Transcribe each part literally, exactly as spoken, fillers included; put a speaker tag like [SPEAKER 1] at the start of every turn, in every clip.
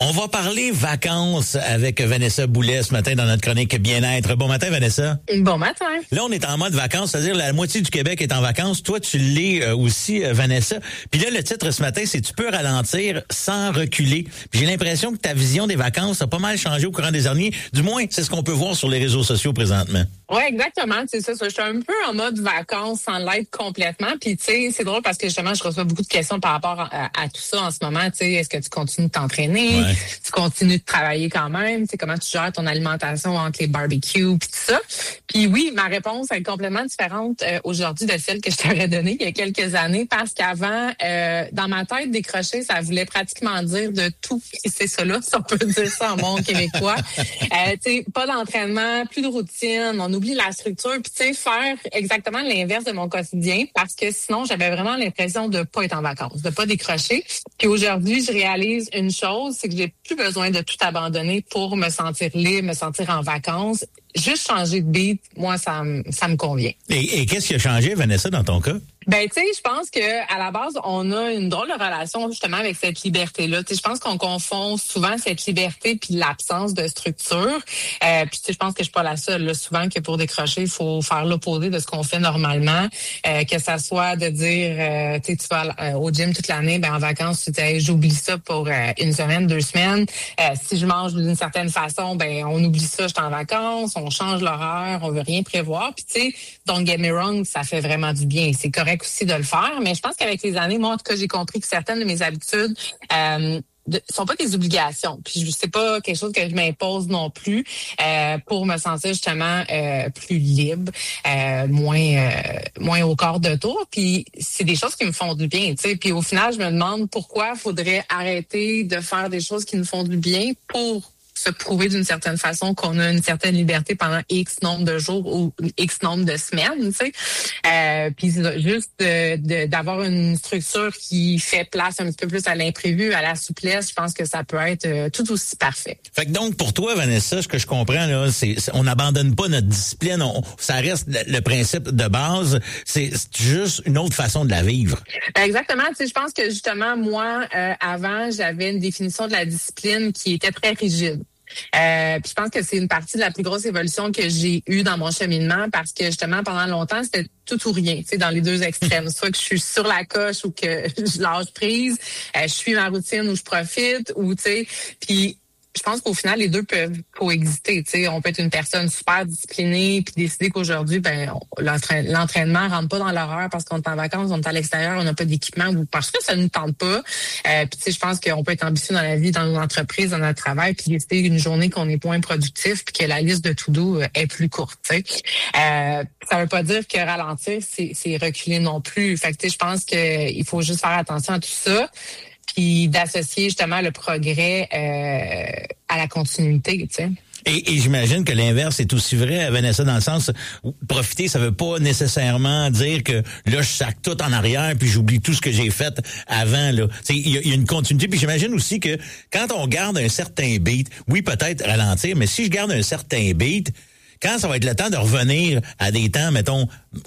[SPEAKER 1] On va parler vacances avec Vanessa Boulet ce matin dans notre chronique Bien-être. Bon matin, Vanessa.
[SPEAKER 2] Bon matin.
[SPEAKER 1] Là, on est en mode vacances, c'est-à-dire la moitié du Québec est en vacances. Toi, tu l'es euh, aussi, euh, Vanessa. Puis là, le titre ce matin, c'est « Tu peux ralentir sans reculer ». Puis j'ai l'impression que ta vision des vacances a pas mal changé au courant des années. Du moins, c'est ce qu'on peut voir sur les réseaux sociaux présentement.
[SPEAKER 2] Oui, exactement. C'est ça. Je suis un peu en mode vacances sans l'être complètement. Puis, tu sais, c'est drôle parce que justement, je reçois beaucoup de questions par rapport à, à tout ça en ce moment. Tu sais, est-ce que tu continues de t'entraîner?
[SPEAKER 1] Ouais.
[SPEAKER 2] Tu continues de travailler quand même? Tu sais, comment tu gères ton alimentation entre les barbecues puis tout ça? Puis oui, ma réponse est complètement différente euh, aujourd'hui de celle que je t'aurais donnée il y a quelques années parce qu'avant, euh, dans ma tête, décrocher, ça voulait pratiquement dire de tout. Et c'est ça là, si on peut dire ça en monde québécois. Euh, tu sais, pas d'entraînement, plus de routine, on oublie la structure, puis tu sais, faire exactement l'inverse de mon quotidien parce que sinon, j'avais vraiment l'impression de pas être en vacances, de pas décrocher. Puis aujourd'hui, je réalise une chose, c'est que j'ai plus besoin de tout abandonner pour me sentir libre, me sentir en vacances. Juste changer de beat, moi, ça, ça me convient.
[SPEAKER 1] Et, et qu'est-ce qui a changé, Vanessa, dans ton cas?
[SPEAKER 2] Ben, tu sais, je pense que à la base, on a une drôle de relation justement avec cette liberté-là. Tu sais, je pense qu'on confond souvent cette liberté puis l'absence de structure. Euh, puis tu sais, je pense que je suis pas la seule. Là, souvent que pour décrocher, il faut faire l'opposé de ce qu'on fait normalement. Euh, que ça soit de dire, euh, tu sais, tu vas euh, au gym toute l'année, ben en vacances, tu dis, hey, j'oublie ça pour euh, une semaine, deux semaines. Euh, si je mange d'une certaine façon, ben on oublie ça, je suis en vacances. On change l'horaire, on veut rien prévoir. Puis tu sais, don't get me wrong, ça fait vraiment du bien. C'est correct aussi de le faire, mais je pense qu'avec les années, moi, en tout cas, j'ai compris que certaines de mes habitudes euh, ne sont pas des obligations. Puis je sais pas quelque chose que je m'impose non plus euh, pour me sentir justement euh, plus libre, euh, moins euh, moins au corps de tour. Puis c'est des choses qui me font du bien, tu sais. Puis au final, je me demande pourquoi faudrait arrêter de faire des choses qui nous font du bien pour se prouver d'une certaine façon qu'on a une certaine liberté pendant X nombre de jours ou X nombre de semaines, tu sais. Euh, puis juste de, de, d'avoir une structure qui fait place un petit peu plus à l'imprévu, à la souplesse, je pense que ça peut être euh, tout aussi parfait.
[SPEAKER 1] Fait que donc, pour toi, Vanessa, ce que je comprends, là, c'est, c'est on n'abandonne pas notre discipline, on, ça reste le, le principe de base, c'est, c'est juste une autre façon de la vivre.
[SPEAKER 2] Exactement. Tu sais, je pense que justement, moi, euh, avant, j'avais une définition de la discipline qui était très rigide. Euh, puis je pense que c'est une partie de la plus grosse évolution que j'ai eue dans mon cheminement parce que justement pendant longtemps c'était tout ou rien, tu sais, dans les deux extrêmes, soit que je suis sur la coche ou que je lâche prise, euh, je suis ma routine ou je profite ou tu sais, puis je pense qu'au final, les deux peuvent coexister. Tu sais, on peut être une personne super disciplinée puis décider qu'aujourd'hui, ben, on, l'entraî- l'entraînement rentre pas dans l'horaire parce qu'on est en vacances, on est à l'extérieur, on n'a pas d'équipement ou parce que ça ne nous tente pas. Euh, puis tu sais, je pense qu'on peut être ambitieux dans la vie, dans nos entreprises, dans notre travail, puis décider une journée qu'on est moins productif puis que la liste de to-do est plus courte. Tu sais, euh, ça veut pas dire que ralentir, c'est, c'est reculer non plus. Fait que tu sais, je pense qu'il faut juste faire attention à tout ça. Puis d'associer justement le progrès euh, à la continuité, tu sais.
[SPEAKER 1] Et, et j'imagine que l'inverse est aussi vrai, Vanessa, dans le sens où profiter, ça veut pas nécessairement dire que là, je sac tout en arrière puis j'oublie tout ce que j'ai fait avant. Là, il y, y a une continuité. Puis j'imagine aussi que quand on garde un certain beat, oui, peut-être ralentir, mais si je garde un certain beat, quand ça va être le temps de revenir à des temps, mettons,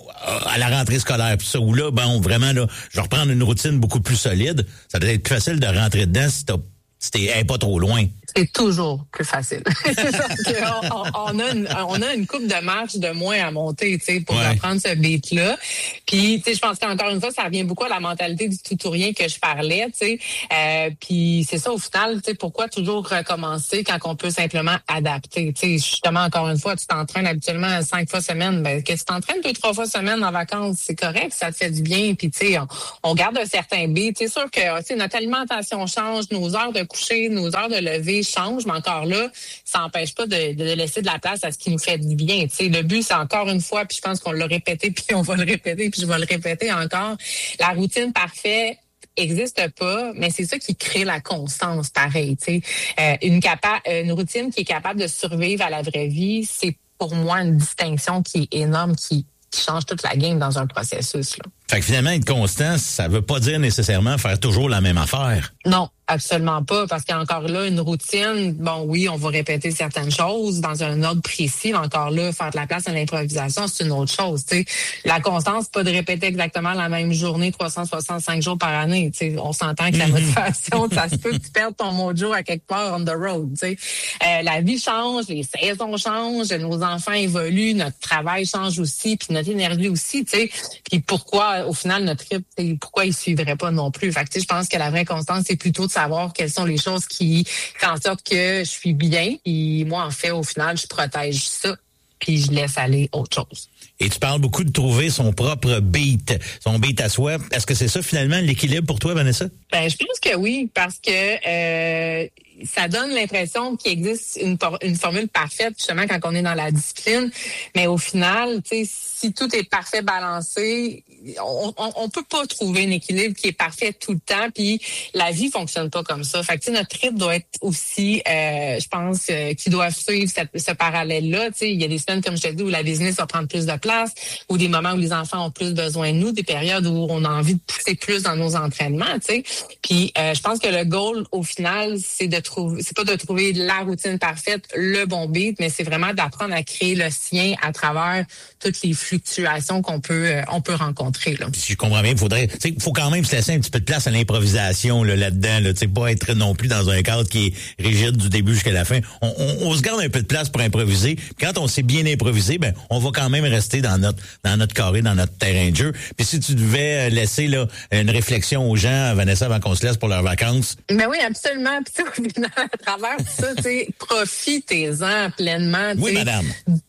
[SPEAKER 1] à la rentrée scolaire, puis ça, où là, bon, vraiment, là, je vais reprendre une routine beaucoup plus solide, ça doit être plus facile de rentrer dedans si t'as, si t'es hey, pas trop loin.
[SPEAKER 2] C'est toujours plus facile. on, on, on a une, on a une coupe de marche de moins à monter, tu sais, pour
[SPEAKER 1] ouais.
[SPEAKER 2] reprendre ce beat-là. Puis, tu sais, je pense qu'encore une fois, ça revient beaucoup à la mentalité du tout ou rien que je parlais, tu sais. Euh, puis c'est ça, au final, tu sais, pourquoi toujours recommencer quand on peut simplement adapter? Tu sais, justement, encore une fois, tu t'entraînes habituellement cinq fois semaine, ben que tu t'entraînes deux, trois fois semaine en vacances, c'est correct, ça te fait du bien. Puis, tu sais, on, on garde un certain beat. C'est sûr que, tu sais, notre alimentation change, nos heures de coucher, nos heures de lever change, mais encore là, ça n'empêche pas de, de laisser de la place à ce qui nous fait du bien. Tu sais, le but, c'est encore une fois, puis je pense qu'on l'a répété, puis on va le répéter, puis je vais le répéter encore. La routine parfaite existe pas, mais c'est ça qui crée la constance, pareil. Tu sais, euh, une capa- une routine qui est capable de survivre à la vraie vie, c'est pour moi une distinction qui est énorme, qui qui change toute la game dans un processus, là.
[SPEAKER 1] Fait que finalement, être constant, ça veut pas dire nécessairement faire toujours la même affaire.
[SPEAKER 2] Non, Absolument pas, parce qu'il y a encore là une routine. Bon, oui, on va répéter certaines choses dans un ordre précis, mais encore là, faire de la place à l'improvisation, c'est une autre chose. T'sais. La constance, c'est pas de répéter exactement la même journée trois cent soixante-cinq jours par année. T'sais. On s'entend que la motivation, ça se peut que tu perdes ton mojo à quelque part on the road. T'sais. Euh, la vie change, les saisons changent, nos enfants évoluent, notre travail change aussi, puis notre énergie aussi. T'sais. Puis pourquoi, au final, notre trip, pourquoi il suivrait pas non plus? Fait que, je pense que la vraie constance, c'est plutôt de savoir quelles sont les choses qui font en sorte que je suis bien. Et moi, en fait, au final, je protège ça, puis je laisse aller autre chose.
[SPEAKER 1] Et tu parles beaucoup de trouver son propre beat, son beat à soi. Est-ce que c'est ça, finalement, l'équilibre pour toi, Vanessa?
[SPEAKER 2] Ben, je pense que oui, parce que euh, ça donne l'impression qu'il existe une, une formule parfaite, justement, quand on est dans la discipline. Mais au final, tu sais, si tout est parfait, balancé, on, on, on peut pas trouver un équilibre qui est parfait tout le temps. Puis la vie fonctionne pas comme ça. Fait que, tu sais, notre rythme doit être aussi, euh, je pense, euh, qui doit suivre cette, ce parallèle-là. Tu sais, il y a des semaines, comme je te dis, où la business va prendre plus de place, ou des moments où les enfants ont plus besoin de nous, des périodes où on a envie de pousser plus dans nos entraînements. Tu sais, puis euh, je pense que le goal, au final, c'est de trouver, c'est pas de trouver la routine parfaite, le bon beat, mais c'est vraiment d'apprendre à créer le sien à travers toutes les fluctuations qu'on peut, euh, on peut rencontrer. Là.
[SPEAKER 1] Si je comprends bien, il faudrait, tu sais, faut quand même se laisser un petit peu de place à l'improvisation là, là-dedans. Là, tu sais, pas être non plus dans un cadre qui est rigide du début jusqu'à la fin. On, on, on se garde un peu de place pour improviser. Quand on sait bien improviser, ben, on va quand même rester dans notre, dans notre carré, dans notre terrain de jeu. Puis si tu devais laisser là une réflexion aux gens, Vanessa, avant qu'on se laisse pour leurs vacances.
[SPEAKER 2] Ben oui, absolument. Puis au final, à travers tout ça, tu sais, profitez-en pleinement.
[SPEAKER 1] Oui, madame.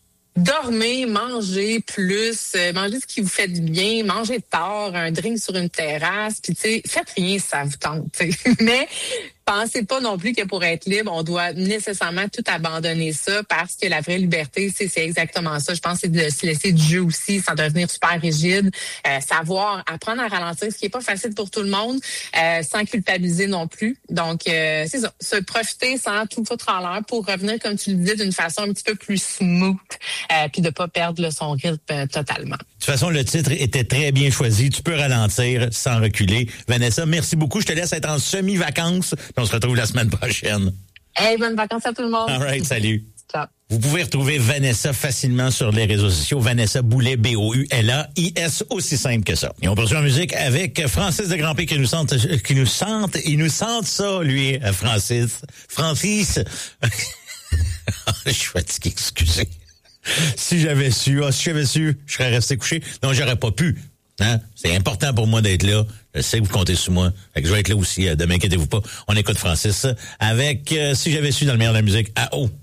[SPEAKER 2] Dormez, mangez plus, euh, mangez ce qui vous fait du bien, mangez tard, un drink sur une terrasse, puis tu sais, faites rien si ça vous tente. T'sais. Mais pensez pas non plus que pour être libre, on doit nécessairement tout abandonner ça, parce que la vraie liberté, c'est, c'est exactement ça. Je pense que c'est de se laisser du jeu aussi sans devenir super rigide, euh, savoir apprendre à ralentir, ce qui est pas facile pour tout le monde, euh, sans culpabiliser non plus. Donc, euh, c'est ça, se profiter sans tout foutre en l'air pour revenir, comme tu le disais, d'une façon un petit peu plus smooth, euh, puis de pas perdre là, son rythme euh, totalement.
[SPEAKER 1] De toute façon, le titre était très bien choisi. Tu peux ralentir sans reculer. Vanessa, merci beaucoup. Je te laisse être en semi-vacances. On se retrouve la semaine prochaine.
[SPEAKER 2] Hey, bonnes vacances à tout le monde.
[SPEAKER 1] All right, salut.
[SPEAKER 2] Ciao.
[SPEAKER 1] Vous pouvez retrouver Vanessa facilement sur les réseaux sociaux. Vanessa Boulet, B O U L A I S, aussi simple que ça. Et on poursuit en musique avec Francis de Grandpré qui nous sente, qui nous sente, il nous sente ça, lui, Francis. Francis. Je suis fatigué, excusez. Si j'avais su, oh, si j'avais su, je serais resté couché. Non, j'aurais pas pu. Hein? C'est important pour moi d'être là. Je sais que vous comptez sur moi. Fait que je vais être là aussi. Demain, inquiétez-vous pas. On écoute Francis avec euh, Si j'avais su dans le meilleur de la musique à haut.